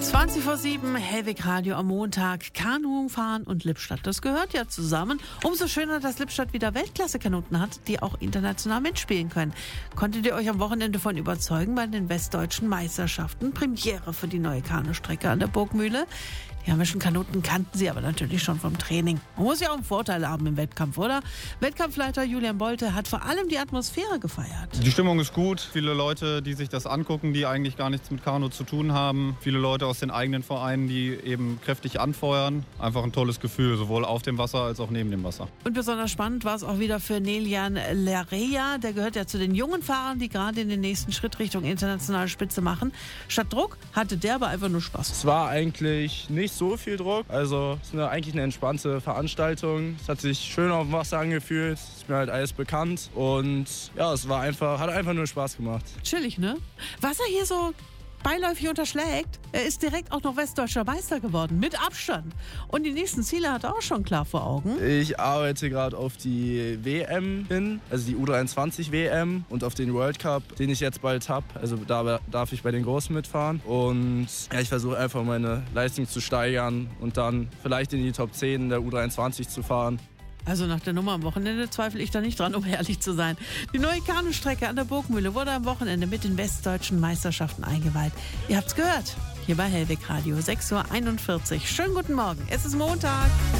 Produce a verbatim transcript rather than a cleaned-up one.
zwanzig vor sieben, Hellwig Radio am Montag. Kanu fahren und Lippstadt, das gehört ja zusammen. Umso schöner, dass Lippstadt wieder Weltklasse-Kanoten hat, die auch international mitspielen können. Konntet ihr euch am Wochenende von überzeugen bei den westdeutschen Meisterschaften? Premiere für die neue Kanustrecke an der Burgmühle. Die heimischen Kanoten kannten sie aber natürlich schon vom Training. Man muss ja auch einen Vorteil haben im Wettkampf, oder? Wettkampfleiter Julian Bolte hat vor allem die Atmosphäre gefeiert. Die Stimmung ist gut. Viele Leute, die sich das angucken, die eigentlich gar nichts mit Kanu zu tun haben. Viele Leute aus den eigenen Vereinen, die eben kräftig anfeuern. Einfach ein tolles Gefühl, sowohl auf dem Wasser als auch neben dem Wasser. Und besonders spannend war es auch wieder für Nelian Larea. Der gehört ja zu den jungen Fahrern, die gerade in den nächsten Schritt Richtung internationale Spitze machen. Statt Druck hatte der aber einfach nur Spaß. Es war eigentlich nicht so viel Druck. Also es ist eine, eigentlich eine entspannte Veranstaltung. Es hat sich schön auf dem Wasser angefühlt. Es ist mir halt alles bekannt. Und ja, es war einfach, hat einfach nur Spaß gemacht. Chillig, ne? Was er hier so beiläufig unterschlägt, er ist direkt auch noch westdeutscher Meister geworden, mit Abstand. Und die nächsten Ziele hat er auch schon klar vor Augen. Ich arbeite gerade auf die W M hin, also die U dreiundzwanzig W M und auf den World Cup, den ich jetzt bald habe. Also da darf ich bei den Großen mitfahren. Und ja, ich versuche einfach meine Leistung zu steigern und dann vielleicht in die Top zehn der U dreiundzwanzig zu fahren. Also nach der Nummer am Wochenende zweifle ich da nicht dran, um ehrlich zu sein. Die neue Kanustrecke an der Burgmühle wurde am Wochenende mit den westdeutschen Meisterschaften eingeweiht. Ihr habt's gehört, hier bei Hellwig Radio, sechs Uhr einundvierzig. Schönen guten Morgen, es ist Montag.